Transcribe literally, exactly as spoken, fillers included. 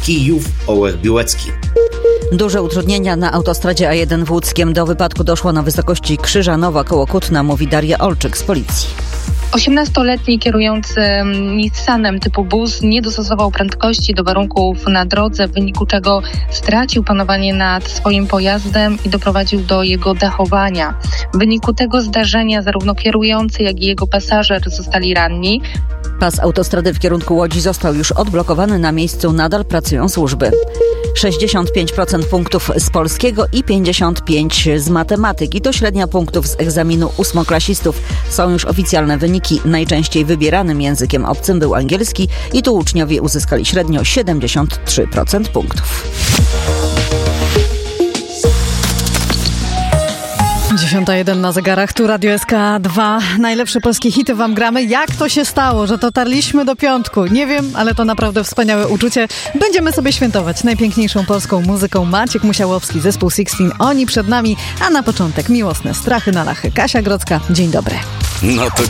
Kijów-Ołech Biłecki. Duże utrudnienia na autostradzie A jeden w Łódzkiem. Do wypadku doszło na wysokości Krzyżanowa koło Kutna, mówi Daria Olczyk z policji. osiemnastoletni kierujący Nissanem typu bus nie dostosował prędkości do warunków na drodze, w wyniku czego stracił panowanie nad swoim pojazdem i doprowadził do jego dachowania. W wyniku tego zdarzenia zarówno kierujący, jak i jego pasażer zostali ranni. Pas autostrady w kierunku Łodzi został już odblokowany. Na miejscu nadal pracują służby. sześćdziesiąt pięć procent punktów z polskiego i pięćdziesiąt pięć procent z matematyki. To średnia punktów z egzaminu ósmoklasistów. Są już oficjalne wyniki. Najczęściej wybieranym językiem obcym był angielski i tu uczniowie uzyskali średnio siedemdziesiąt trzy procent punktów. dziesiąta jeden na zegarach, tu Radio S K dwa. Najlepsze polskie hity wam gramy. Jak to się stało, że dotarliśmy do piątku? Nie wiem, ale to naprawdę wspaniałe uczucie. Będziemy sobie świętować najpiękniejszą polską muzyką. Maciek Musiałowski, zespół Sixteen. Oni przed nami, a na początek miłosne strachy na lachy. Kasia Grodzka, dzień dobry. No to